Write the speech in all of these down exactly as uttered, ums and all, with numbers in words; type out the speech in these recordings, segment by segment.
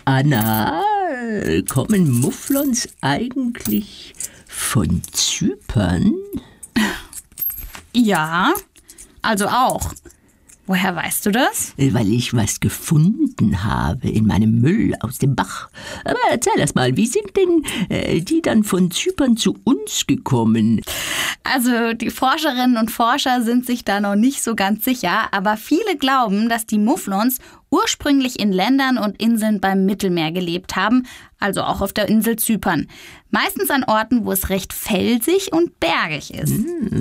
Anna, kommen Mufflons eigentlich von Zypern? Ja, also auch. Woher weißt du das? Weil ich was gefunden habe in meinem Müll aus dem Bach. Aber erzähl erst mal, wie sind denn äh, die dann von Zypern zu uns gekommen? Also die Forscherinnen und Forscher sind sich da noch nicht so ganz sicher, aber viele glauben, dass die Mufflons ursprünglich in Ländern und Inseln beim Mittelmeer gelebt haben, also auch auf der Insel Zypern. Meistens an Orten, wo es recht felsig und bergig ist.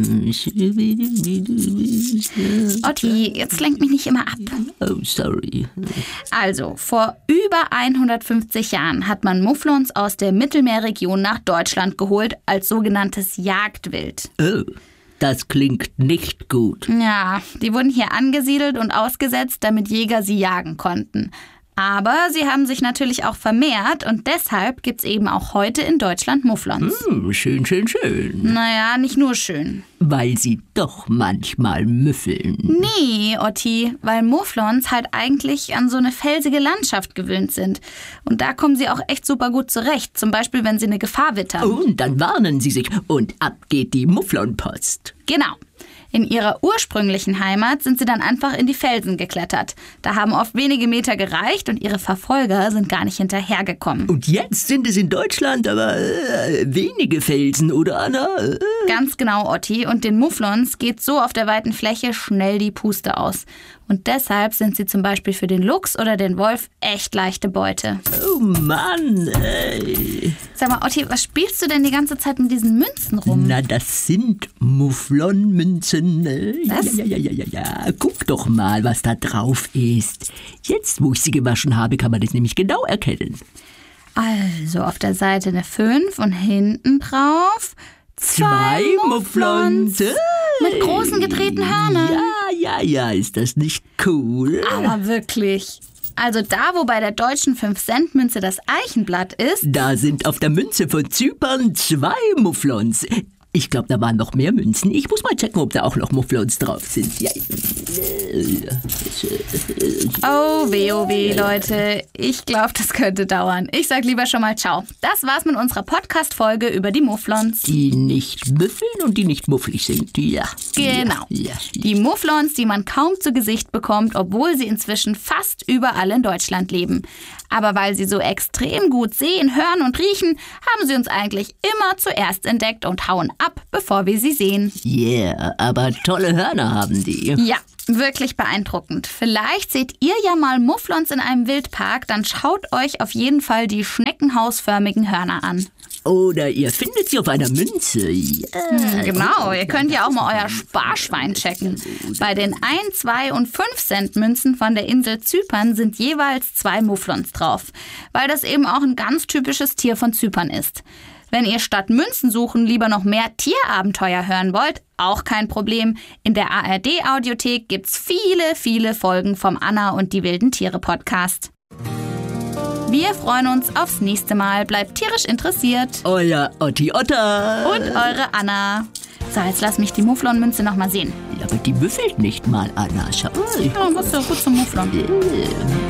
Otti, jetzt lenk mich nicht immer ab. Oh, sorry. Also, vor über hundertfünfzig Jahren hat man Mufflons aus der Mittelmeerregion nach Deutschland geholt als sogenanntes Jagdwild. Oh. Das klingt nicht gut. Ja, die wurden hier angesiedelt und ausgesetzt, damit Jäger sie jagen konnten. Aber sie haben sich natürlich auch vermehrt und deshalb gibt's eben auch heute in Deutschland Mufflons. Hm, schön, schön, schön. Naja, nicht nur schön. Weil sie doch manchmal müffeln. Nee, Otti, weil Mufflons halt eigentlich an so eine felsige Landschaft gewöhnt sind. Und da kommen sie auch echt super gut zurecht. Zum Beispiel, wenn sie eine Gefahr wittern. Und dann warnen sie sich und ab geht die Mufflonpost. Genau. In ihrer ursprünglichen Heimat sind sie dann einfach in die Felsen geklettert. Da haben oft wenige Meter gereicht und ihre Verfolger sind gar nicht hinterhergekommen. Und jetzt sind es in Deutschland aber äh, wenige Felsen, oder Anna? Äh. Ganz genau, Otti. Und den Mufflons geht so auf der weiten Fläche schnell die Puste aus. Und deshalb sind sie zum Beispiel für den Luchs oder den Wolf echt leichte Beute. Oh Mann, ey. Sag mal, Otti, was spielst du denn die ganze Zeit mit diesen Münzen rum? Na, das sind Mufflonmünzen. Was? Ja, ja, ja, ja, ja. Guck doch mal, was da drauf ist. Jetzt, wo ich sie gewaschen habe, kann man das nämlich genau erkennen. Also, auf der Seite eine fünf und hinten drauf Zwei Mufflons. Mit großen gedrehten Hörnern. Ja, ja, ja, ist das nicht cool? Aber wirklich. Also da, wo bei der deutschen fünf Cent Münze das Eichenblatt ist, da sind auf der Münze von Zypern zwei Mufflons. Ich glaube, da waren noch mehr Münzen. Ich muss mal checken, ob da auch noch Mufflons drauf sind. Ja. Oh weh, oh weh, Leute. Ich glaube, das könnte dauern. Ich sag lieber schon mal ciao. Das war's mit unserer Podcast-Folge über die Mufflons. Die nicht müffeln und die nicht mufflig sind. Ja. Genau. Ja, ja. Die Mufflons, die man kaum zu Gesicht bekommt, obwohl sie inzwischen fast überall in Deutschland leben. Aber weil sie so extrem gut sehen, hören und riechen, haben sie uns eigentlich immer zuerst entdeckt und hauen ab, bevor wir sie sehen. Yeah, aber tolle Hörner haben die. Ja, wirklich beeindruckend. Vielleicht seht ihr ja mal Mufflons in einem Wildpark, dann schaut euch auf jeden Fall die schneckenhausförmigen Hörner an. Oder ihr findet sie auf einer Münze. Yeah. Hm, genau, ihr könnt ja auch mal euer Sparschwein checken. Bei den ein, zwei und fünf Cent Münzen von der Insel Zypern sind jeweils zwei Mufflons drauf, weil das eben auch ein ganz typisches Tier von Zypern ist. Wenn ihr statt Münzen suchen lieber noch mehr Tierabenteuer hören wollt, auch kein Problem. In der A R D-Audiothek gibt's viele, viele Folgen vom Anna und die wilden Tiere Podcast. Wir freuen uns aufs nächste Mal. Bleibt tierisch interessiert. Euer Otti Otter. Und eure Anna. So, jetzt lass mich die Mufflon-Münze noch mal sehen. Ja, aber die müffelt nicht mal, Anna. Schau. Ja, was ist ja gut zum Mufflon. Yeah.